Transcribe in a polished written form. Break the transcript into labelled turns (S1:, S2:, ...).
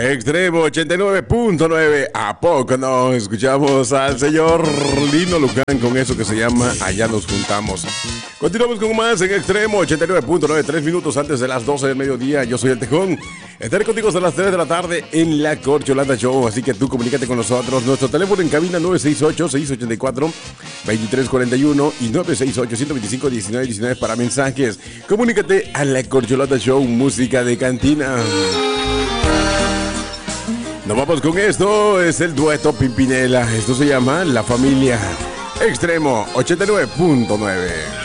S1: Extremo 89.9. ¿A poco no? Escuchamos al señor Lino Luján con eso que se llama Allá nos juntamos. Continuamos con más en Extremo 89.9, 3 minutos antes de las 12 del mediodía. Yo soy el Tejón. Estaré contigo hasta las 3 de la tarde en la Corcholata Show. Así que tú comunícate con nosotros. Nuestro teléfono en cabina 968-684-2341 y 968-125-1919 para mensajes. Comunícate a la Corcholata Show, música de cantina. Nos vamos con esto, es el dueto Pimpinela. Esto se llama La Familia. Extremo 89.9.